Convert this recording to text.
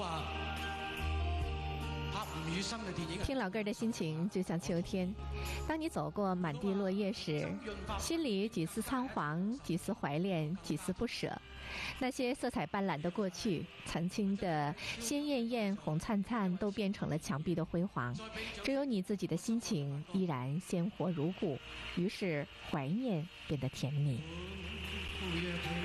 听老歌的心情就像秋天，当你走过满地落叶时，心里几丝仓皇，几丝怀恋，几丝不舍。那些色彩斑斓的过去，曾经的鲜艳艳、红灿灿，都变成了墙壁的辉煌。只有你自己的心情依然鲜活如故，于是怀念变得甜蜜。